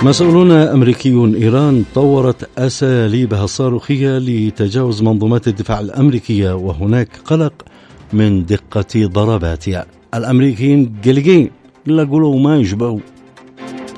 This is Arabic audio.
مسؤولون أمريكيون: إيران طورت أساليبها الصاروخية لتجاوز منظومات الدفاع الأمريكية وهناك قلق من دقة ضرباتها. الأمريكيين قلقين، لا قولوا ما يشبهوا.